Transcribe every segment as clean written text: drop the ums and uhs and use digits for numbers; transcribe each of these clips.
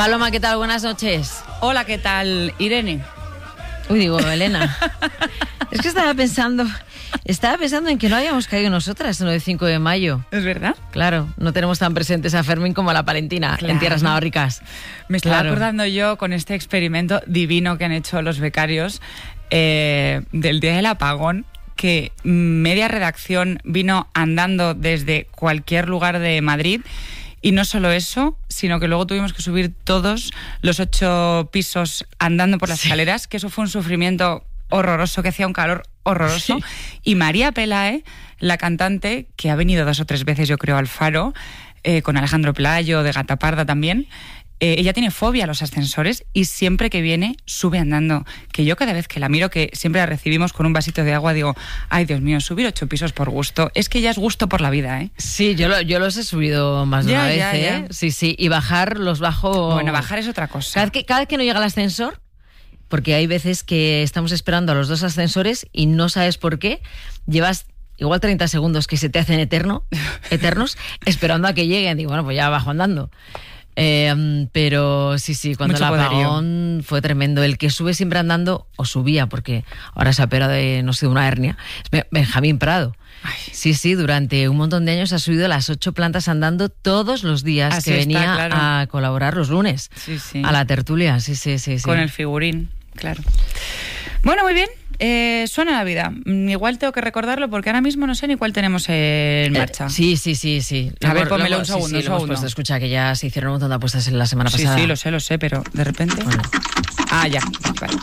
Paloma, ¿qué tal? Buenas noches. Hola, ¿qué tal, Irene? Uy, digo, Elena. Es que estaba pensando en que no habíamos caído nosotras en lo de 5 de mayo. ¿Es verdad? Claro, no tenemos tan presentes a Fermín como a la Palentina, en tierras nahóricas. Me estaba acordando yo con este experimento divino que han hecho los becarios del día del apagón, que media redacción vino andando desde cualquier lugar de Madrid. Y no solo eso, sino que luego tuvimos que subir todos los 8 pisos andando por las escaleras, que eso fue un sufrimiento horroroso, que hacía un calor horroroso. Sí. Y María Pelae, la cantante, que ha venido 2 o 3 veces, yo creo, al Faro, con Alejandro Pelayo, de Gata Parda también, ella tiene fobia a los ascensores y siempre que viene sube andando. Que yo cada vez que la miro, que siempre la recibimos con un vasito de agua, digo, ay Dios mío, subir 8 pisos por gusto. Es que ya es gusto por la vida, ¿eh? Sí, yo los he subido más de una vez, ¿eh? Sí, y bajar los bajo... Bueno, bajar es otra cosa. Cada vez que no llega el ascensor, porque hay veces que estamos esperando a los 2 ascensores y no sabes por qué, llevas... igual 30 segundos que se te hacen eternos, esperando a que lleguen. Digo, bueno, pues ya bajo andando. Pero sí, cuando el apagón fue tremendo. El que sube siempre andando, o subía, porque ahora se ha operado de, no sé, una hernia, es Benjamín Prado. Ay. Sí, durante un montón de años ha subido las 8 plantas andando todos los días. Así que venía claro. A colaborar los lunes a la tertulia. Sí. Con el figurín, claro. Bueno, muy bien. Suena la vida. Igual tengo que recordarlo porque ahora mismo no sé ni cuál tenemos en marcha. Sí. A ver, pónmelo un segundo. Sí, lo hemos puesto. Escucha, que ya se hicieron un montón de apuestas en la semana pasada. Sí, lo sé, pero de repente... Bueno. Ah, ya. Vale.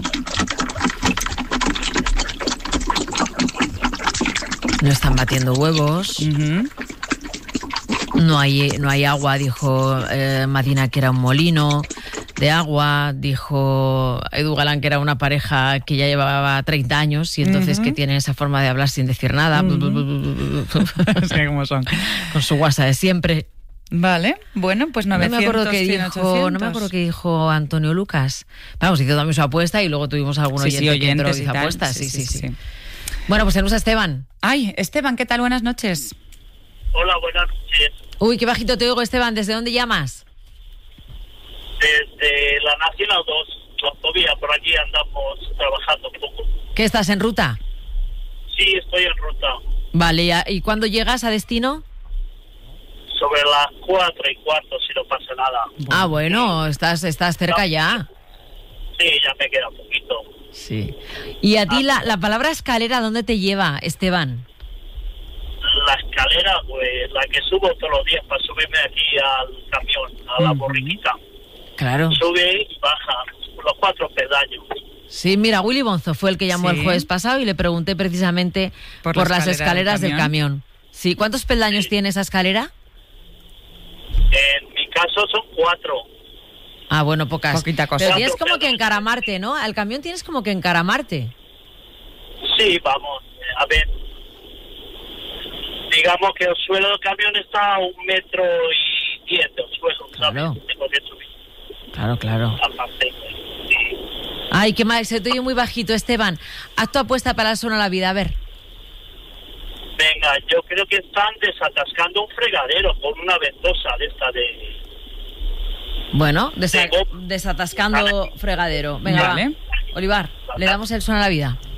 No están batiendo huevos. Uh-huh. No hay agua, dijo Madina, que era un molino de agua. Dijo Edu Galán, que era una pareja que ya llevaba 30 años y entonces que tiene esa forma de hablar sin decir nada. Es que como son. Con su guasa de siempre. Vale, bueno, pues 900, no me acuerdo qué dijo Antonio Lucas. Vamos, hizo también su apuesta y luego tuvimos algún oyente que entró y hizo apuestas. Sí. Bueno, pues tenemos a Esteban. Ay, Esteban, ¿qué tal? Buenas noches. Hola, buenas noches. Uy, qué bajito te oigo, Esteban. ¿Desde dónde llamas? Desde la Nacional 2, todavía por allí andamos trabajando un poco. ¿Qué, estás en ruta? Sí, estoy en ruta. Vale, ¿y cuándo llegas a destino? Sobre las 4:15, si no pasa nada. Bueno, estás cerca ya. Sí, ya me queda un poquito. Sí. ¿Y a ti la palabra escalera dónde te lleva, Esteban? La escalera, pues la que subo todos los días para subirme aquí al camión, a la borriquita. Claro. Sube y baja por los 4 peldaños. Sí, mira, Willy Bonzo fue el que llamó el jueves pasado y le pregunté precisamente por las escaleras del camión. Sí, ¿cuántos peldaños tiene esa escalera? En mi caso son 4. Ah, bueno, pocas. Poquita cosa. Pero tienes como que encaramarte, ¿no? Al camión tienes como que encaramarte. Sí, vamos, a ver. Digamos que el suelo del camión está a 1,10 metros del suelo, ¿sabes? Claro. Tengo que subir. Claro. Aparte, sí. Ay, qué mal, se te oye muy bajito, Esteban. Haz tu apuesta para Suena la Vida, a ver. Venga, yo creo que están desatascando un fregadero con una ventosa de esta de... Bueno, desatascando fregadero. Venga, vale. Va. Olivar, le damos el Suena la Vida.